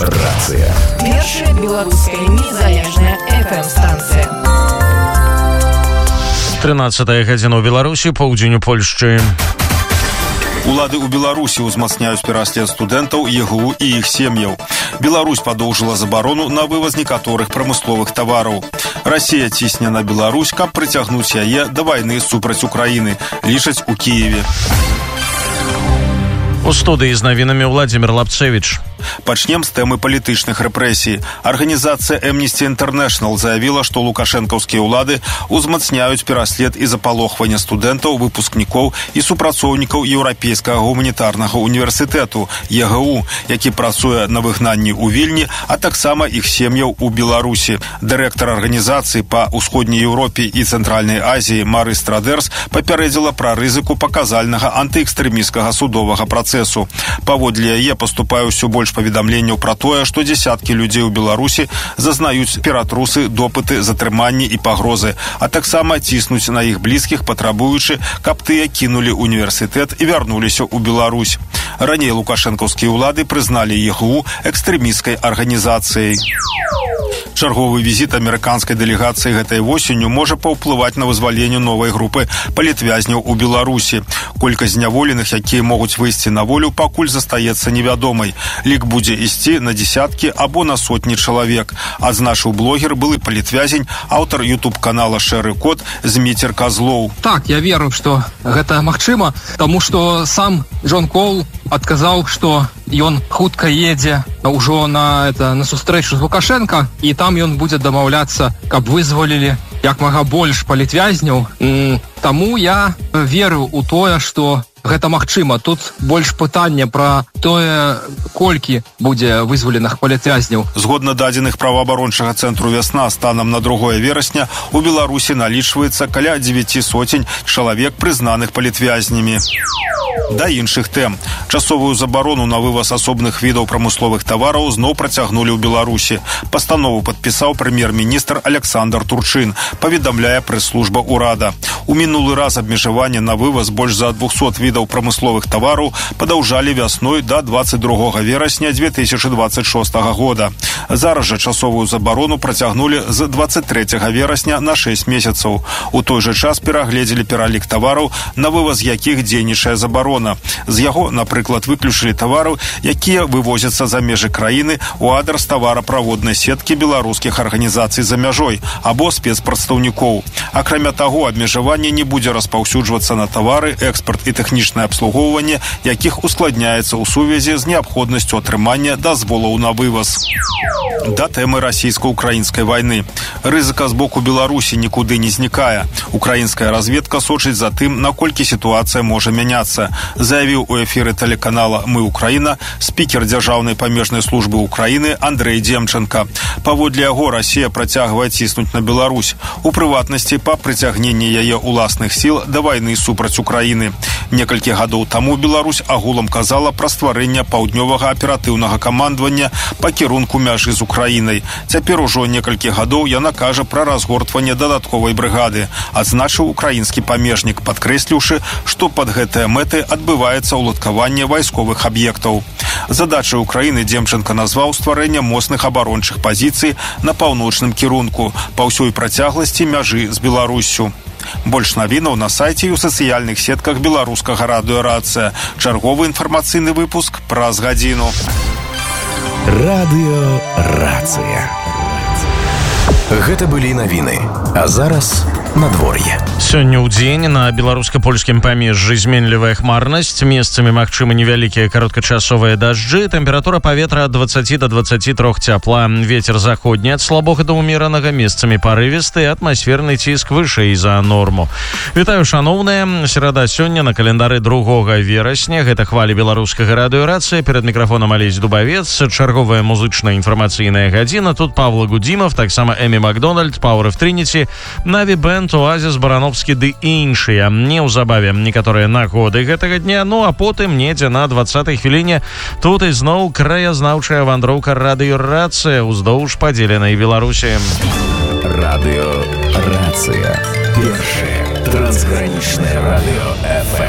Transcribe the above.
Радыё-рацыя. Першая беларуская незалежная FM-станцыя. 13 гадзіна ў Беларусі, паўдзень у Польшчы. Улады ў Беларусі ўзмацняюць пераслед студэнтаў ЕГУ і іх сем'яў. Беларусь падоўжыла забарону на вываз некаторых прамысловых тавараў. Расія цісне на Беларусь, каб прыцягнуць яе да вайны супраць Украіны, лічаць у Кіеве. У студыі з навінамі Владзімір Лапцевіч. Пачнем з тэмы палітычных рэпрэсій. Арганізацыя Amnesty International заявіла, што лукашэнкаўскія ўлады ўзмацняюць пераслед і запалохванне студэнтаў, выпускнікоў і супрацоўнікаў Еўрапейскага гуманітарнага універсітэту ЕГУ, які працуе на выгнанні ў Вільні, а таксама іх сем'яў у Беларусі. Дырэктар арганізацыі па ўсходняй Еўропе і Цэнтральнай Азіі Мары Страдэрс папярэдзіла пра рызыку паказальнага антыэкстрэмісцкага судовага працэсу. Паводле яе паступае ўсё больш паведамленняў пра тое, што дзесяткі людзей у Беларусі зазнаюць ператрусы, допыты, затрыманні і пагрозы, а таксама ціснуць на іх блізкіх, патрабуючы, каб тыя кінулі універсітэт і вярнуліся ў Беларусь. Раней лукашэнкаўскія ўлады прызналі ЕГУ экстрэмісцкай арганізацыяй. Чарговы візіт амерыканскай дэлегацыі гэтай восенню можа паўплываць на вызваленне новай групы палітвязняў у Беларусі. Колькасць зняволеных, якія могуць выйсці на волю, пакуль застаецца невядомай. Лік будзе ісці на дзесяткі або на сотні чалавек, адзначыў блогер, былы палітвязень, аўтар ютуб-канала «Шэры кот» Зміцер Казлоў. Так, я веру, што гэта магчыма, таму што сам Джон Коул адказаў, што ён хутка едзе ўжо на сустрэчу з Лукашенко, і там ён будзе дамаўляцца, каб вызвалілі як мага больш палітвязняў. Таму я веру ў тое, што гэта магчыма. Тут больш пытання пра тое, колькі будзе вызваленых палітвязняў. Згодна дадзеных праваабарончага цэнтру «Вясна», станам на 2 верасня у Беларусі налічваецца каля 900 чалавек, прызнаных палітвязнямі. Да іншых тэм. Часовую забарону на вываз асобных відаў прамысловых тавараў зноў працягнулі ў Беларусі. Пастанову падпісаў прэм'ер-міністр Александр Турчын, паведамляе прэс-служба ўрада. У мінулы раз абмежаванне на вываз больш за 200 відаў прамысловых тавараў падаўжалі вясной да 22 верасня 2026 года. Зараз жа часовую забарону працягнулі з 23 верасня на 6 месяцаў. У той жа час перагледзелі пералік тавараў, на вываз якіх дзейнічае забарона. З яго, напрыклад, выключылі тавараў, якія вывозяцца за межы краіны ў адрас тавараправоднай сеткі беларускіх арганізацый за мяжой або спецпрадстаўнікоў. Акрамя таго, абмежаванне не будзе распаўсюджвацца на тавары, экспарт і тэхнічнае абслугоўванне, якіх ускладняецца ў сувязі з неабходнасцю атрымання дазволаў на вываз. Да тэмы расійска-украінскай вайны. Рызыка з боку Беларусі нікуды не знікае. Украінская разведка сочыць за тым, наколькі сітуацыя можа мяняцца, заявіў у эфіры тэлеканала «Мы Украіна» спікер Дзяржаўнай памежнай службы Украіны Андрэй Демченко. Паводле яго, Расія працягвае ціснуць на Беларусь, у прыватнасці па прыцягненні яе ўласных сіл да вайны супраць Украіны. Некалькі гадоў таму Беларусь агулам казала пра стварэнне паўднёвага аператыўнага камандавання па кірунку мяжы з Украінай. Цяпер ужо некалькі гадоў яна кажа пра разгортванне дадатковай брыгады, адзначыў украінскі памежнік, падкрэсліўшы, што пад гэтыя мэты адбываецца ўладкаванне вайсковых аб'ектаў. Задачай Украіны Демченко назваў стварэнне моцных абарончых пазіцый на паўночным кірунку па ўсёй працягласці мяжы з Беларуссю. Больш навінаў на сайце і ў сацыяльных сетках беларускага радыё-рацыя. Чарговы інфармацыйны выпуск праз гадзіну. Радыё-рацыя. Гэта былі навіны. А зараз надвор'е. Сёння ў дзень на беларуска-польскім памежжы зменлівая хмарнасць, месцамі магчымы невялікія кароткачасовыя дажджы, тэмпература паветра ад 20 до 23 цяпла, вецер заходні ад слабога да ўмеранага, месцамі парывісты, атмасферны ціск вышэй за норму. Вітаю, шаноўныя, серада сёння на календары 2 верасня, гэта хвалі беларускага радыё-рацыя, перад мікрафонам Алесь Дубавец, чарговая музычная інфармацыйная гадзіна, тут Павла Гудзімов, таксама Эмі Макдональд, Power of Trinity, Наві Бэнд, Оазіс, Барановскі ды іншыя. Неўзабаве некаторыя нагоды гэтага дня, ну а потым недзе на 20-й хвіліне тут ізноў краязнаўчая вандроўка радыё-рацыя ўздоўж падзеленай Беларусі. Радыё-рацыя. Першае трансгранічнае радыё FM.